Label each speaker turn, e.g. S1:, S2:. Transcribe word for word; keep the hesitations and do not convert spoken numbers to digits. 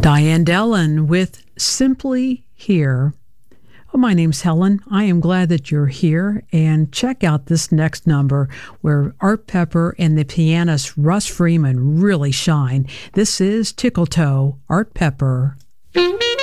S1: Diane Dellen with Simply Here. Well, my name's Helen. I am glad that you're here, and check out this next number where Art Pepper and the pianist Russ Freeman really shine. This is Tickle Toe, Art Pepper.